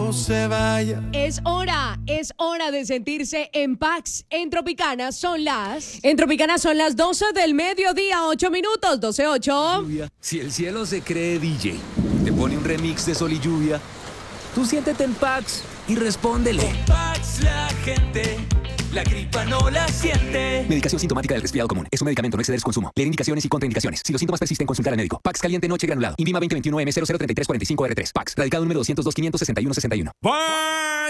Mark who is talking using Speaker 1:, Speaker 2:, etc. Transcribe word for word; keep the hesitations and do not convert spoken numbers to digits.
Speaker 1: no se vaya.
Speaker 2: Es hora, es hora de sentirse en Pax. En Tropicana son las... En Tropicana son las doce del mediodía, ocho minutos, doce ocho.
Speaker 3: Si el cielo se cree D J, te pone un remix de Sol y Lluvia, tú siéntete en Pax y respóndele.
Speaker 4: Con Pax la gente, la gripa no la siente.
Speaker 3: Medicación sintomática del resfriado común. Es un medicamento, no exceder su consumo. Leer indicaciones y contraindicaciones. Si los síntomas persisten, consultar al médico. Pax caliente noche granulado. INVIMA veinte veintiuno M cero cero treinta y tres cuarenta y cinco R tres. Pax. Radicado número doscientos dos, quinientos sesenta y uno sesenta y uno.